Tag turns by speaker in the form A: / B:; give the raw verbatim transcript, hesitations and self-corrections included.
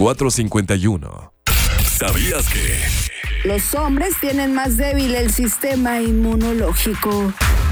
A: cuatro cinco uno. ¿Sabías que
B: los hombres tienen más débil el sistema inmunológico?